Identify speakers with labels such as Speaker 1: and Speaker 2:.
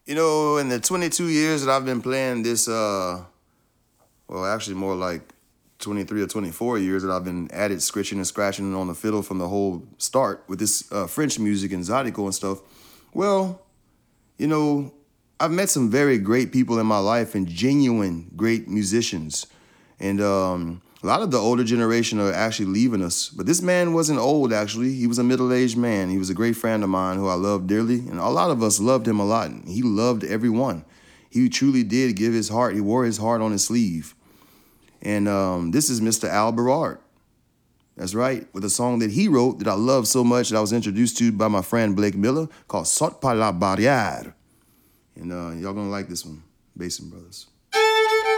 Speaker 1: In the 22 years that I've been playing this, well, actually more like 23 or 24 years that I've been at it, scratching and scratching on the fiddle from the whole start with this French music and Zydeco and stuff. Well, you know, I've met some very great people in my life and genuine great musicians. And a lot of the older generation are actually leaving us. But this man wasn't old, actually. He was a middle aged man. He was a great friend of mine who I loved dearly. And a lot of us loved him a lot. He loved everyone. He truly did give his heart, he wore his heart on his sleeve. And this is Mr. Al Berard. That's right, with a song that he wrote that I love so much that I was introduced to by my friend Blake Miller called Saute par la barrière. And y'all gonna like this one, Basin Brothers.